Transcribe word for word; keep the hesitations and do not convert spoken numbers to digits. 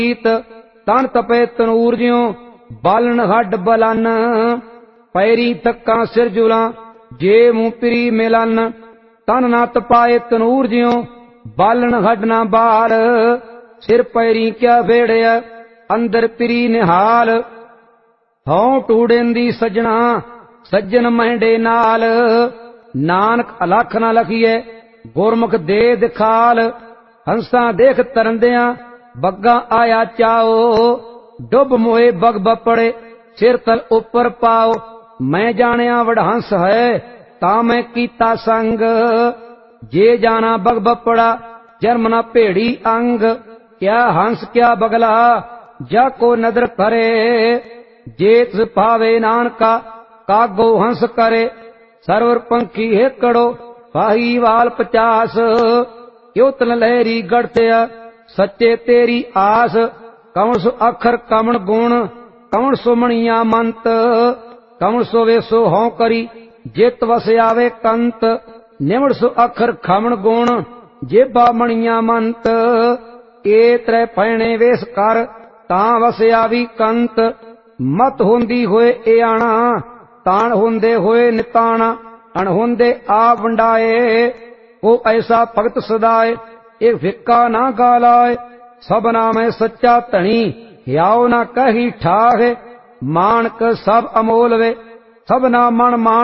तन तपे तनूर ज्यों बालन हड बलन पैरी तक्का सिर जुला जे मुंह पिरी मिलन तन ना तपाए तनूर ज्यों बालन हड ना बाल सिर पैरी क्या भेड़िया अंदर पिरी निहाल हौ टूड़ेंदी सजना सज्जन महंडे नाल नानक अलख ना लखिए गुरमुख दे दिखाल हंसा देख तरंदिया बग्गा आया चाओ डुब मोए बग बपड़े सिर तल उपर पाओ मैं जानिया वडहंस है ता मैं कीता संग जे जाना बग बपड़ा जन्म ना भेड़ी अंग क्या हंस क्या बगला जा को नदर करे जेत पावे नानका कागो हंस करे सरवर पंखी हेकड़ो फाही वाल पचास योतन लहरी गढ़त्या सच्चे तेरी आस कौन सो अखर कमण गुण कौन सो मणिया मंत कौन सो वेसो हों करी जित वस आवे कंत निमड़ सो अखर खमण गुण जेबा मणिया मंत ए त्रै पैणे वेस कर तां वस आवी कंत मत होंदी होए ए आना ताण होंदे होए निताना अणहोंदे आ वंडाए ओ ऐसा भगत सदाए एक फिक्का ना गालाए सबना में सच्चा धनी हियाओ ना कही ठाह मानक सब अमोल वे सबना मन मान